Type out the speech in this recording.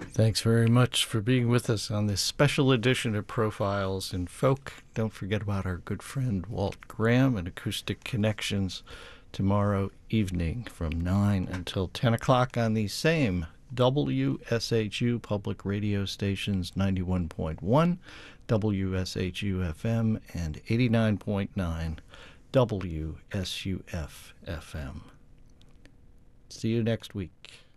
Thanks very much for being with us on this special edition of Profiles in Folk. Don't forget about our good friend Walt Graham and Acoustic Connections tomorrow evening from 9 until 10 o'clock on these same WSHU public radio stations, 91.1 WSHU FM and 89.9 WSUF FM. See you next week.